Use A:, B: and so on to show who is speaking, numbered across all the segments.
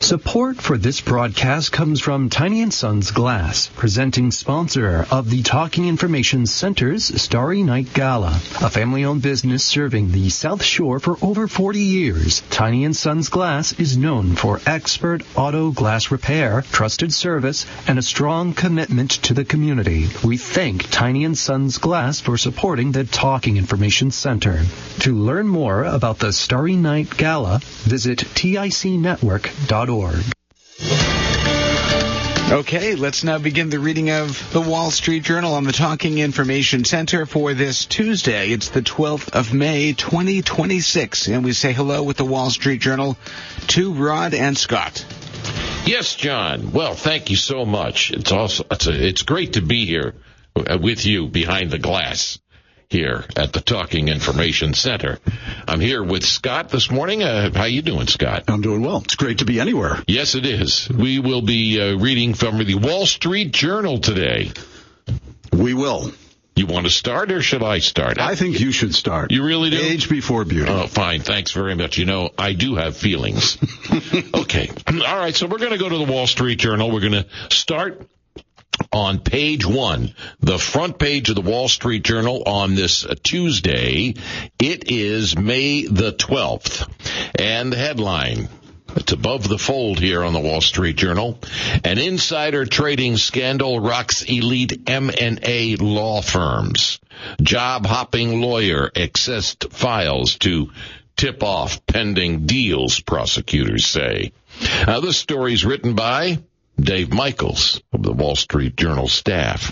A: Support for this broadcast comes from Tiny & Sons Glass, presenting sponsor of the Talking Information Center's Starry Night Gala, a family-owned business serving the South Shore for over 40 years. Tiny & Sons Glass is known for expert auto glass repair, trusted service, and a strong commitment to the community. We thank Tiny & Sons Glass for supporting the Talking Information Center. To learn more about the Starry Night Gala, visit ticnetwork.org.
B: Okay, let's now begin the reading of the Wall Street Journal on the Talking Information Center for this Tuesday. It's the 12th of May, 2026, and we say hello with the Wall Street Journal to Rod and Scott.
C: Yes, John. Well, thank you so much. It's great to be here with you behind the glass here at the Talking Information Center. I'm here with Scott this morning. How you doing, Scott?
D: I'm doing well. It's great to be anywhere.
C: Yes, it is. We will be reading from the Wall Street Journal today.
D: We will.
C: You want to start, or should I start?
D: I think you should start.
C: You really do?
D: Age before beauty.
C: Oh, fine. Thanks very much. You know, I do have feelings. Okay. All right, so we're going to go to the Wall Street Journal. We're going to start on page 1, the front page of the Wall Street Journal on this Tuesday. It is May the 12th. And the headline, it's above the fold here on the Wall Street Journal. An insider trading scandal rocks elite M&A law firms. Job-hopping lawyer accessed files to tip off pending deals, prosecutors say. Now, this story is written by Dave Michaels of the Wall Street Journal staff.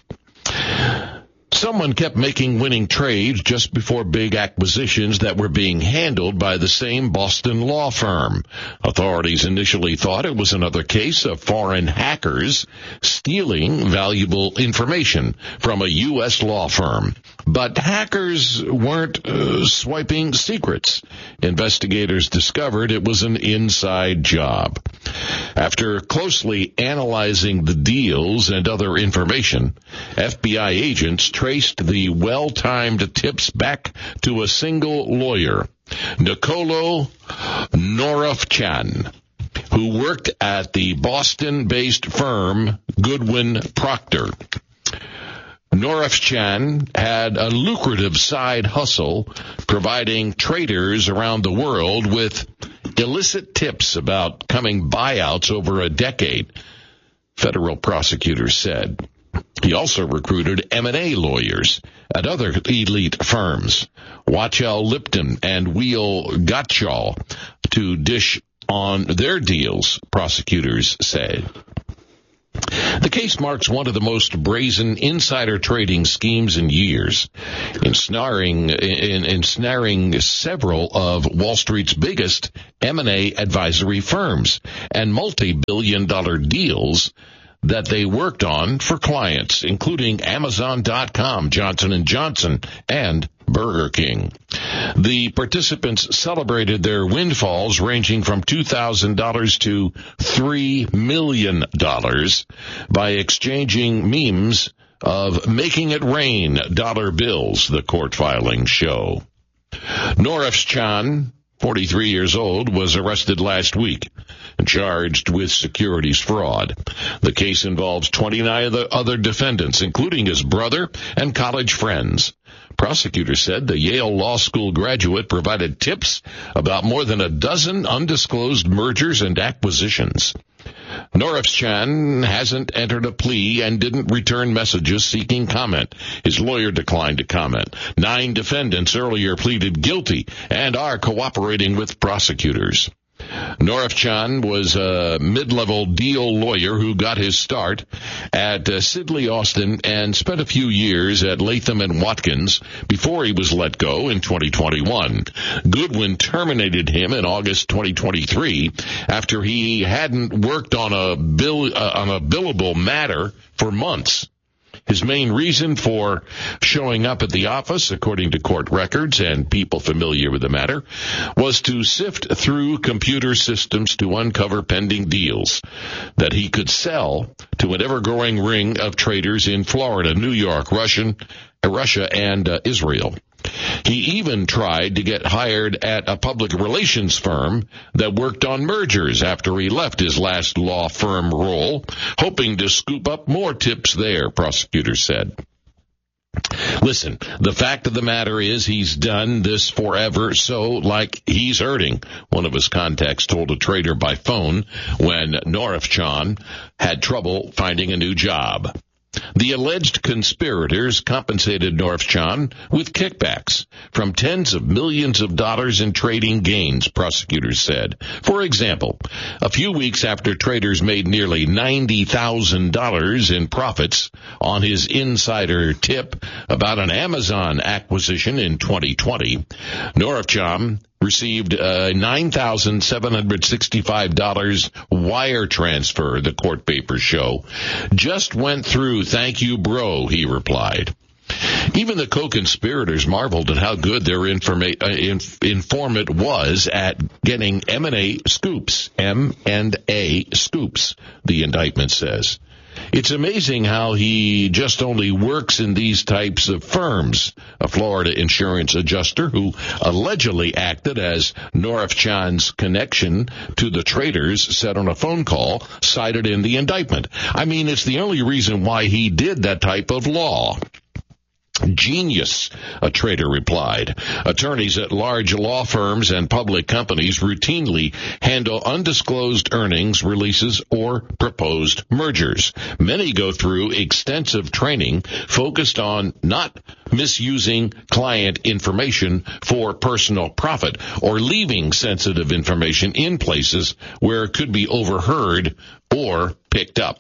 C: Someone kept making winning trades just before big acquisitions that were being handled by the same Boston law firm. Authorities initially thought it was another case of foreign hackers stealing valuable information from a U.S. law firm. But hackers weren't swiping secrets. Investigators discovered it was an inside job. After closely analyzing the deals and other information, FBI agents traced the well-timed tips back to a single lawyer, Nicolo Norofchan, who worked at the Boston-based firm Goodwin Procter. Norofchan had a lucrative side hustle providing traders around the world with illicit tips about coming buyouts over a decade, federal prosecutors said. He also recruited M&A lawyers at other elite firms, Wachtell Lipton and Weil Gotshal, to dish on their deals, prosecutors said. The case marks one of the most brazen insider trading schemes in years, ensnaring several of Wall Street's biggest M&A advisory firms and multi-billion-dollar deals that they worked on for clients, including Amazon.com, Johnson & Johnson, and Burger King. The participants celebrated their windfalls ranging from $2,000 to $3 million by exchanging memes of making it rain dollar bills, the court filings show. Norofchan, 43 years old, was arrested last week and charged with securities fraud. The case involves 29 other defendants, including his brother and college friends. Prosecutors said the Yale Law School graduate provided tips about more than a dozen undisclosed mergers and acquisitions. Norofchan hasn't entered a plea and didn't return messages seeking comment. His lawyer declined to comment. 9 defendants earlier pleaded guilty and are cooperating with prosecutors. Norofchan was a mid-level deal lawyer who got his start at Sidley Austin and spent a few years at Latham & Watkins before he was let go in 2021. Goodwin terminated him in August 2023 after he hadn't worked on a billable matter for months. His main reason for showing up at the office, according to court records and people familiar with the matter, was to sift through computer systems to uncover pending deals that he could sell to an ever-growing ring of traders in Florida, New York, Russia, and Israel. He even tried to get hired at a public relations firm that worked on mergers after he left his last law firm role, hoping to scoop up more tips there, prosecutors said. Listen, the fact of the matter is he's done this forever, so like he's hurting, one of his contacts told a trader by phone when Norifchan had trouble finding a new job. The alleged conspirators compensated Norifchan with kickbacks from tens of millions of dollars in trading gains, prosecutors said. For example, a few weeks after traders made nearly $90,000 in profits on his insider tip about an Amazon acquisition in 2020, Norifchan received a $9,765 wire transfer, the court papers show. Just went through, thank you, bro, he replied. Even the co-conspirators marveled at how good their informant was at getting M&A scoops, M&A scoops, the indictment says. It's amazing how he just only works in these types of firms. A Florida insurance adjuster who allegedly acted as Norifchan's connection to the traders said on a phone call cited in the indictment. I mean, it's the only reason why he did that type of law. Genius, a trader replied. Attorneys at large law firms and public companies routinely handle undisclosed earnings releases or proposed mergers. Many go through extensive training focused on not misusing client information for personal profit or leaving sensitive information in places where it could be overheard or picked up.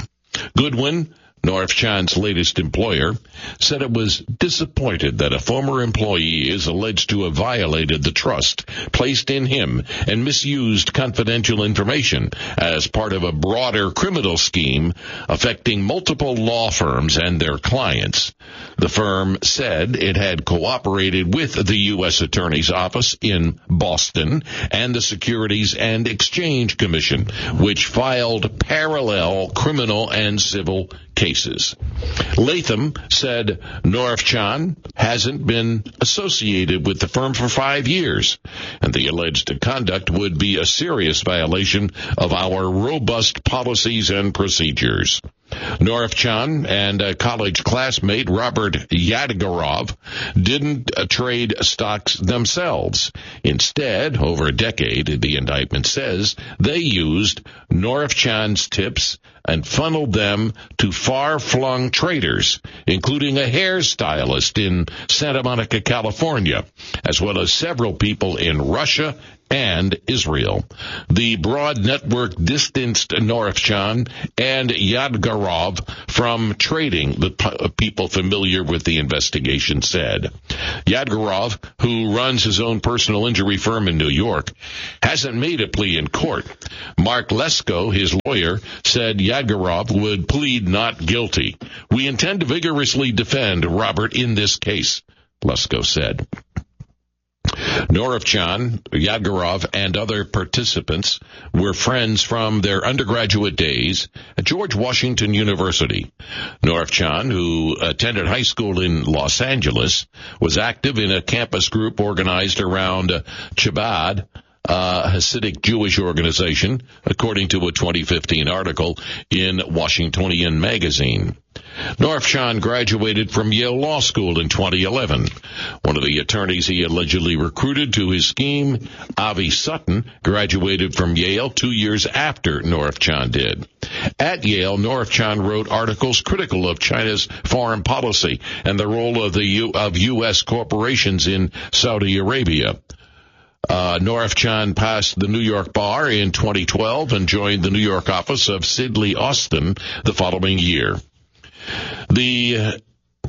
C: Goodwin, Norifchan's latest employer, said it was disappointed that a former employee is alleged to have violated the trust placed in him and misused confidential information as part of a broader criminal scheme affecting multiple law firms and their clients. The firm said it had cooperated with the U.S. Attorney's Office in Boston and the Securities and Exchange Commission, which filed parallel criminal and civil cases. Latham said Norifchan hasn't been associated with the firm for 5 years, and the alleged conduct would be a serious violation of our robust policies and procedures. Norifchan and a college classmate, Robert Yadgarov, didn't trade stocks themselves. Instead, over a decade, the indictment says, they used Norifchan's tips and funneled them to far-flung traders, including a hairstylist in Santa Monica, California, as well as several people in Russia and Israel. The broad network distanced Norifchan and Yadgarov from trading, the people familiar with the investigation said. Yadgarov, who runs his own personal injury firm in New York, hasn't made a plea in court. Mark Lesko, his lawyer, said Yadgarov would plead not guilty. We intend to vigorously defend Robert in this case, Lesko said. Norifchan, Yadgarov, and other participants were friends from their undergraduate days at George Washington University. Norifchan, who attended high school in Los Angeles, was active in a campus group organized around Chabad, a Hasidic Jewish organization, according to a 2015 article in Washingtonian Magazine. Norifchan graduated from Yale Law School in 2011. One of the attorneys he allegedly recruited to his scheme, Avi Sutton, graduated from Yale 2 years after Norifchan did. At Yale, Norifchan wrote articles critical of China's foreign policy and the role of U.S. corporations in Saudi Arabia. Norifchan passed the New York bar in 2012 and joined the New York office of Sidley Austin the following year. The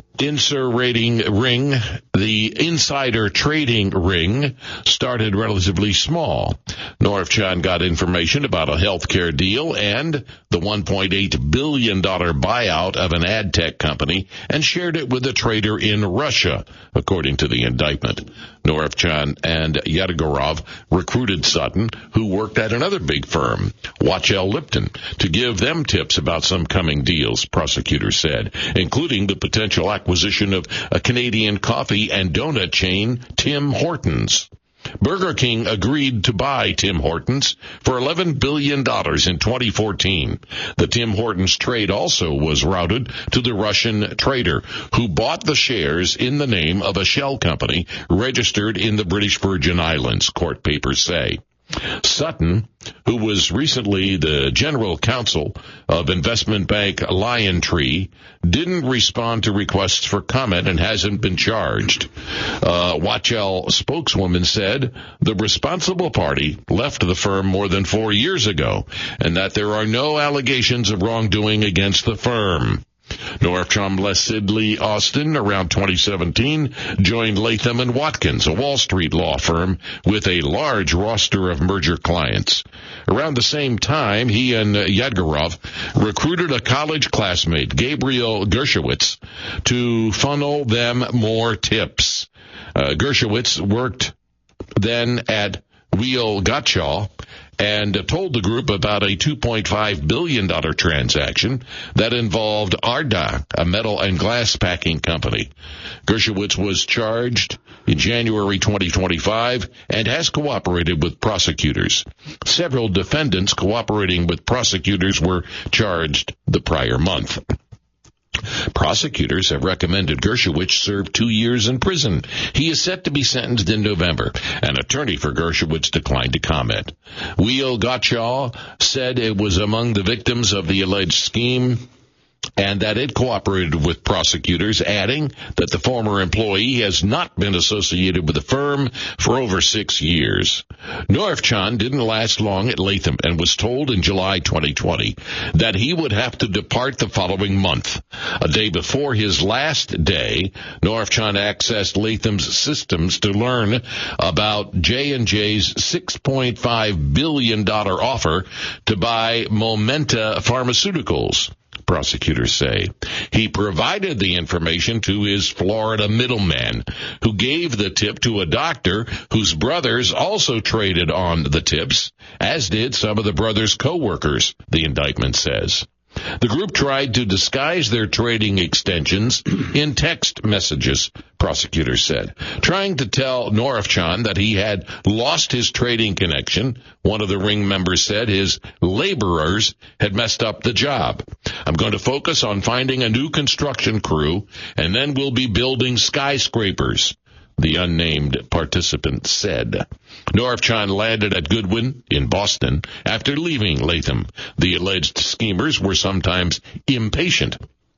C: insider trading ring started relatively small. Norifchan got information about a healthcare deal and the $1.8 billion buyout of an ad tech company and shared it with a trader in Russia, according to the indictment. Norevchan and Yadgorov recruited Sutton, who worked at another big firm, Wachtell Lipton, to give them tips about some coming deals, prosecutors said, including the potential acquisition of a Canadian coffee and donut chain, Tim Hortons. Burger King agreed to buy Tim Hortons for $11 billion in 2014. The Tim Hortons trade also was routed to the Russian trader who bought the shares in the name of a shell company registered in the British Virgin Islands, court papers say. Sutton, who was recently the general counsel of investment bank LionTree, didn't respond to requests for comment and hasn't been charged. Wachtell spokeswoman said the responsible party left the firm more than 4 years ago and that there are no allegations of wrongdoing against the firm. Norevchan Sidley Austin, around 2017, joined Latham & Watkins, a Wall Street law firm with a large roster of merger clients. Around the same time, he and Yadgorov recruited a college classmate, Gabriel Gershowitz, to funnel them more tips. Gershowitz worked then at Wheel Gottschall and told the group about a $2.5 billion transaction that involved Arda, a metal and glass packing company. Gershowitz was charged in January 2025 and has cooperated with prosecutors. Several defendants cooperating with prosecutors were charged the prior month. Prosecutors have recommended Gershowitz serve 2 years in prison. He is set to be sentenced in November. An attorney for Gershowitz declined to comment. Wheel Gottschall said it was among the victims of the alleged scheme and that it cooperated with prosecutors, adding that the former employee has not been associated with the firm for over 6 years. Norevchan didn't last long at Latham and was told in July 2020 that he would have to depart the following month. A day before his last day, Norevchan accessed Latham's systems to learn about J&J's $6.5 billion offer to buy Momenta Pharmaceuticals. Prosecutors say. He provided the information to his Florida middleman, who gave the tip to a doctor whose brothers also traded on the tips, as did some of the brothers' co-workers, the indictment says. The group tried to disguise their trading extensions in text messages, prosecutors said, trying to tell Norevchan that he had lost his trading connection. One of the ring members said his laborers had messed up the job. I'm going to focus on finding a new construction crew, and then we'll be building skyscrapers, the unnamed participant said. Norevchan landed at Goodwin in Boston after leaving Latham. The alleged schemers were sometimes impatient.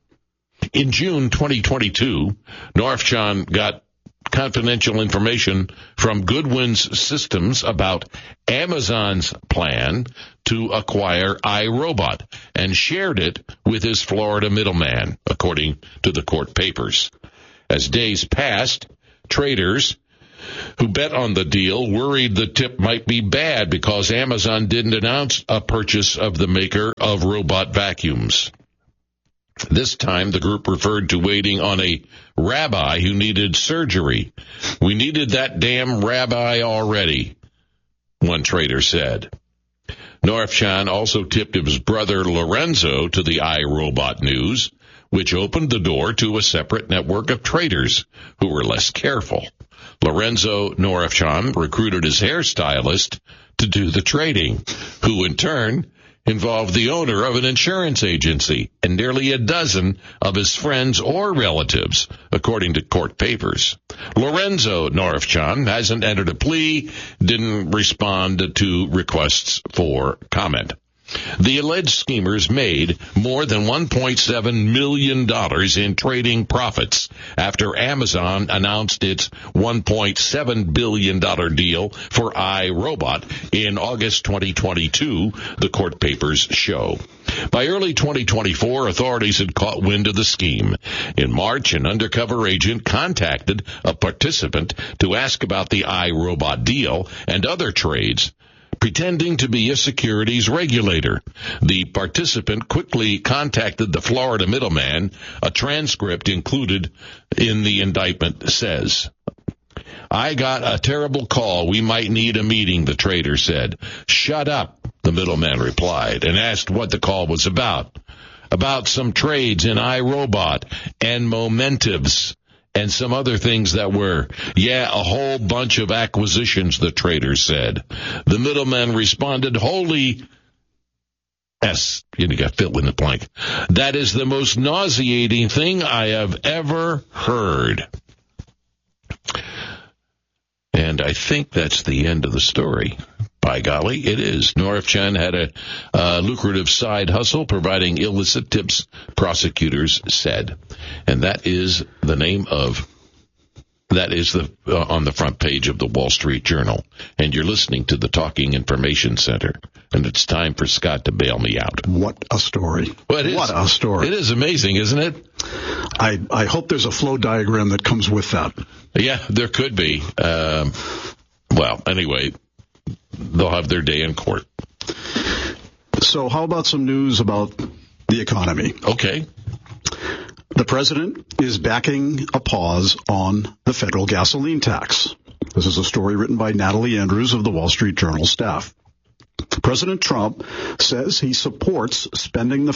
C: In June 2022, Norevchan got confidential information from Goodwin's systems about Amazon's plan to acquire iRobot and shared it with his Florida middleman, according to the court papers. As days passed, traders who bet on the deal worried the tip might be bad because Amazon didn't announce a purchase of the maker of robot vacuums. This time, the group referred to waiting on a rabbi who needed surgery. We needed that damn rabbi already, one trader said. Norevchan also tipped his brother Lorenzo to the iRobot news, which opened the door to a separate network of traders who were less careful. Lorenzo Norevchan recruited his hairstylist to do the trading, who in turn involved the owner of an insurance agency and nearly a dozen of his friends or relatives, according to court papers. Lorenzo Norevchan hasn't entered a plea, didn't respond to requests for comment. The alleged schemers made more than $1.7 million in trading profits after Amazon announced its $1.7 billion deal for iRobot in August 2022, the court papers show. By early 2024, authorities had caught wind of the scheme. In March, an undercover agent contacted a participant to ask about the iRobot deal and other trades, pretending to be a securities regulator. The participant quickly contacted the Florida middleman. A transcript included in the indictment says, I got a terrible call. We might need a meeting, the trader said. Shut up, the middleman replied, and asked what the call was about. About some trades in iRobot and Momentives and some other things that were, a whole bunch of acquisitions, the trader said. The middleman responded, holy S, you got fill in the blank. That is the most nauseating thing I have ever heard. And I think that's the end of the story. By golly, it is. Norif Chen had a lucrative side hustle providing illicit tips, prosecutors said. And that is the name of, on the front page of the Wall Street Journal. And you're listening to the Talking Information Center. And it's time for Scott to bail me out.
D: What a story.
C: What
D: a story.
C: It is amazing, isn't it?
D: I hope there's a flow diagram that comes with that.
C: Yeah, there could be. Well, anyway, they'll have their day in court.
D: So how about some news about the economy?
C: Okay.
D: The president is backing a pause on the federal gasoline tax. This is a story written by Natalie Andrews of the Wall Street Journal staff. President Trump says he supports suspending the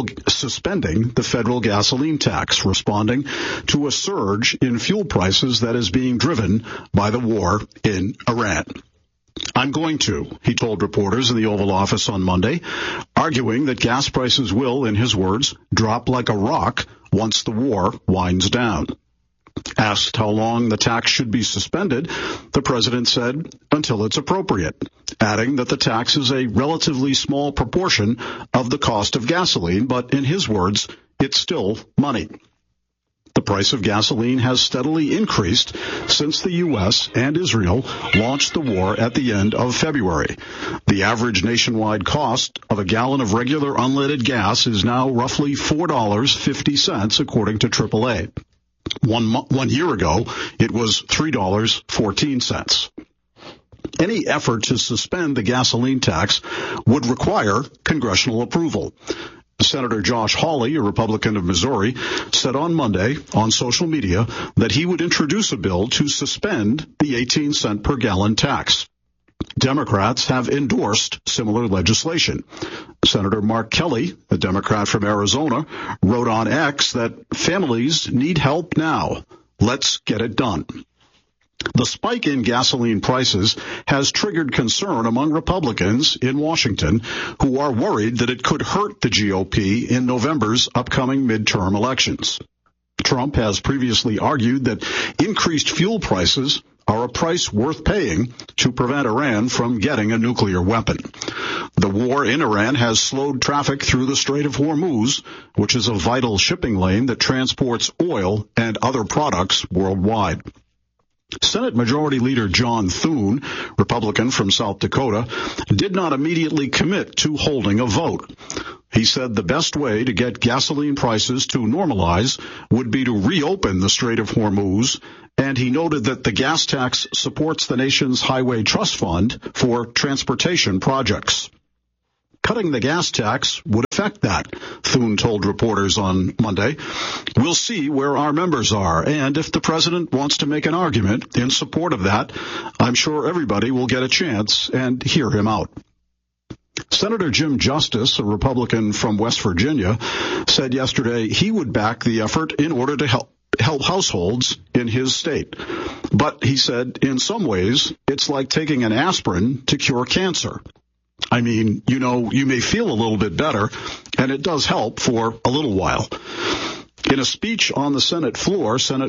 D: federal gasoline tax, responding to a surge in fuel prices that is being driven by the war in Iran. I'm going to, he told reporters in the Oval Office on Monday, arguing that gas prices will, in his words, drop like a rock once the war winds down. Asked how long the tax should be suspended, the president said, until it's appropriate, adding that the tax is a relatively small proportion of the cost of gasoline, but in his words, it's still money. The price of gasoline has steadily increased since the U.S. and Israel launched the war at the end of February. The average nationwide cost of a gallon of regular unleaded gas is now roughly $4.50, according to AAA. One year ago, it was $3.14. Any effort to suspend the gasoline tax would require congressional approval. Senator Josh Hawley, a Republican of Missouri, said on Monday on social media that he would introduce a bill to suspend the 18-cent per gallon tax. Democrats have endorsed similar legislation. Senator Mark Kelly, a Democrat from Arizona, wrote on X that families need help now. Let's get it done. The spike in gasoline prices has triggered concern among Republicans in Washington who are worried that it could hurt the GOP in November's upcoming midterm elections. Trump has previously argued that increased fuel prices are a price worth paying to prevent Iran from getting a nuclear weapon. The war in Iran has slowed traffic through the Strait of Hormuz, which is a vital shipping lane that transports oil and other products worldwide. Senate Majority Leader John Thune, Republican from South Dakota, did not immediately commit to holding a vote. He said the best way to get gasoline prices to normalize would be to reopen the Strait of Hormuz, and he noted that the gas tax supports the nation's highway trust fund for transportation projects. Cutting the gas tax would affect that, Thune told reporters on Monday. We'll see where our members are, and if the president wants to make an argument in support of that, I'm sure everybody will get a chance and hear him out. Senator Jim Justice, a Republican from West Virginia, said yesterday he would back the effort in order to help households in his state. But he said, in some ways, it's like taking an aspirin to cure cancer. I mean, you may feel a little bit better, and it does help for a little while. In a speech on the Senate floor, Senate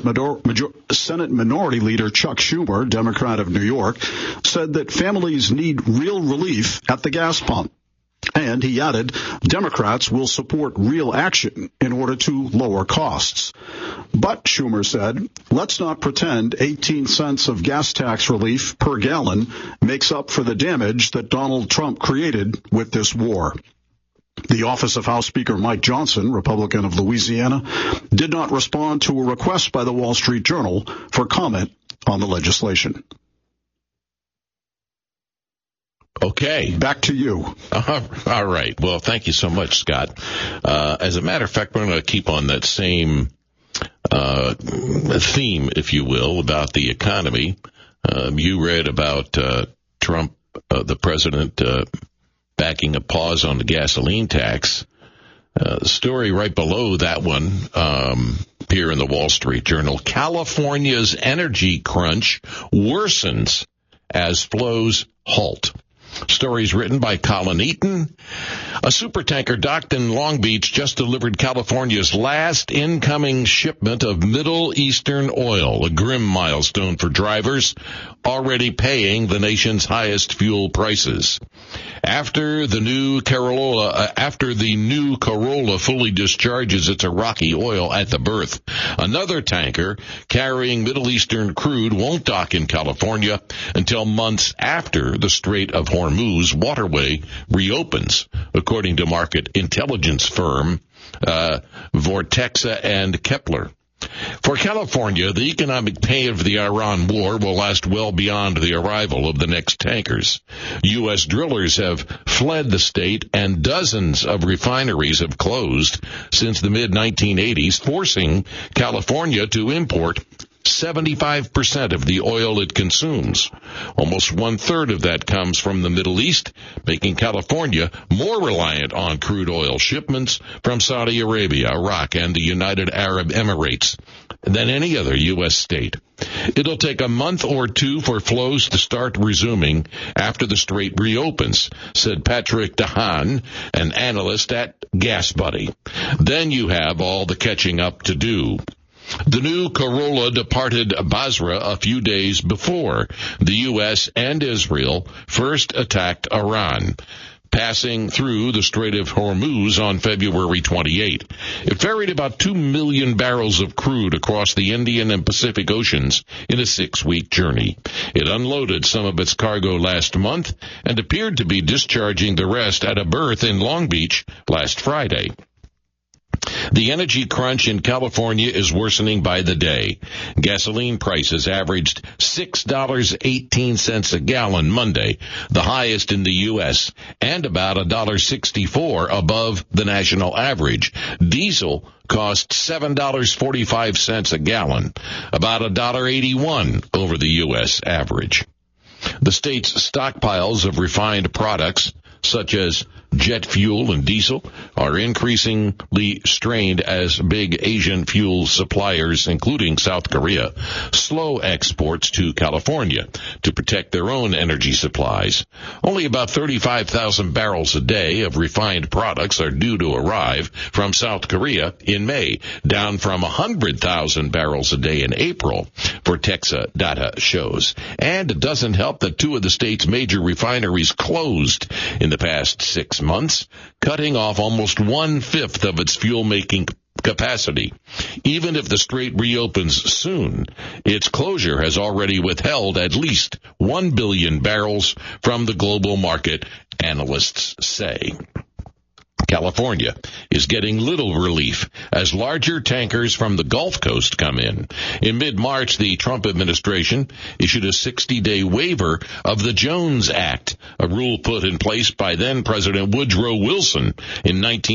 D: Minority Leader Chuck Schumer, Democrat of New York, said that families need real relief at the gas pump. And he added, Democrats will support real action in order to lower costs. But, Schumer said, let's not pretend 18 cents of gas tax relief per gallon makes up for the damage that Donald Trump created with this war. The office of House Speaker Mike Johnson, Republican of Louisiana, did not respond to a request by the Wall Street Journal for comment on the legislation.
C: Okay.
D: Back to you.
C: All right. Well, thank you so much, Scott. As a matter of fact, we're going to keep on that same theme, if you will, about the economy. You read about Trump, the president, backing a pause on the gasoline tax. The story right below that one, here in the Wall Street Journal, California's energy crunch worsens as flows halt. Stories written by Colin Eaton. A supertanker docked in Long Beach just delivered California's last incoming shipment of Middle Eastern oil, a grim milestone for drivers already paying the nation's highest fuel prices. After the new Corolla fully discharges its Iraqi oil at the berth, another tanker carrying Middle Eastern crude won't dock in California until months after the Strait of Hormuz waterway reopens, according to market intelligence firm Vortexa and Kepler. For California, the economic pain of the Iran war will last well beyond the arrival of the next tankers. U.S. drillers have fled the state, and dozens of refineries have closed since the mid-1980s, forcing California to import 75% of the oil it consumes. Almost one-third of that comes from the Middle East, making California more reliant on crude oil shipments from Saudi Arabia, Iraq, and the United Arab Emirates than any other U.S. state. It'll take a month or two for flows to start resuming after the strait reopens, said Patrick DeHaan, an analyst at GasBuddy. Then you have all the catching up to do. The new Corolla departed Basra a few days before the U.S. and Israel first attacked Iran, passing through the Strait of Hormuz on February 28. It ferried about 2 million barrels of crude across the Indian and Pacific Oceans in a 6-week journey. It unloaded some of its cargo last month and appeared to be discharging the rest at a berth in Long Beach last Friday. The energy crunch in California is worsening by the day. Gasoline prices averaged $6.18 a gallon Monday, the highest in the U.S., and about $1.64 above the national average. Diesel cost $7.45 a gallon, about $1.81 over the U.S. average. The state's stockpiles of refined products, such as jet fuel and diesel, are increasingly strained as big Asian fuel suppliers, including South Korea, slow exports to California to protect their own energy supplies. Only about 35,000 barrels a day of refined products are due to arrive from South Korea in May, down from 100,000 barrels a day in April, Vortexa data shows. And it doesn't help that 2 of the state's major refineries closed in the past 6 months, cutting off almost 1/5 of its fuel-making capacity. Even if the strait reopens soon, its closure has already withheld at least 1 billion barrels from the global market, analysts say. California is getting little relief as larger tankers from the Gulf Coast come in. In mid-March, the Trump administration issued a 60-day waiver of the Jones Act, a rule put in place by then-President Woodrow Wilson in